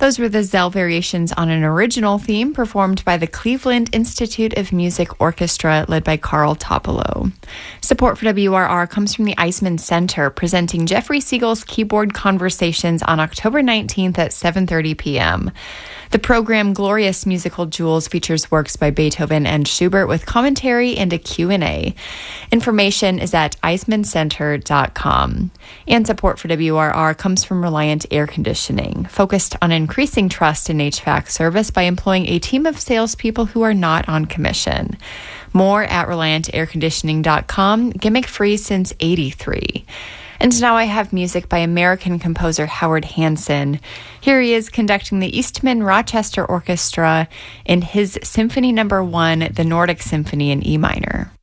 Those were the Zell variations on an original theme performed by the Cleveland Institute of Music Orchestra, led by Carl Topolo. Support for WRR comes from the Eisman Center, presenting Jeffrey Siegel's Keyboard Conversations on October 19th at 7:30 p.m. The program Glorious Musical Jewels features works by Beethoven and Schubert with commentary and a Q&A. Information is at eismancenter.com. And support for WRR comes from Reliant Air Conditioning, focused on increasing trust in HVAC service by employing a team of salespeople who are not on commission. More at ReliantAirConditioning.com, gimmick-free since '83. And now I have music by American composer Howard Hanson. Here he is conducting the Eastman Rochester Orchestra in his Symphony No. 1, the Nordic Symphony in E minor.